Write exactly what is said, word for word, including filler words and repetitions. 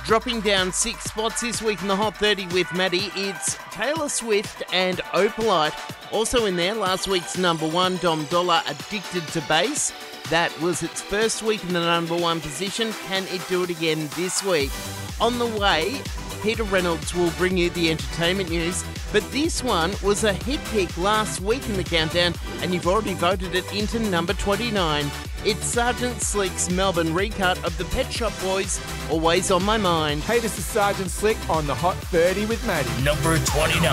Dropping down six spots this week in the Hot thirty with Maddie, it's Taylor Swift and Opalite. Also in there, last week's number one, Dom Dollar, Addicted to Bass. That was its first week in the number one position. Can it do it again this week? On the way, Peter Reynolds will bring you the entertainment news, but this one was a hit pick last week in the countdown, and you've already voted it into number twenty-nine. It's Sergeant Slick's Melbourne recut of the Pet Shop Boys, Always on My Mind. Hey, this is Sergeant Slick on the Hot thirty with Maddie. Number twenty-nine.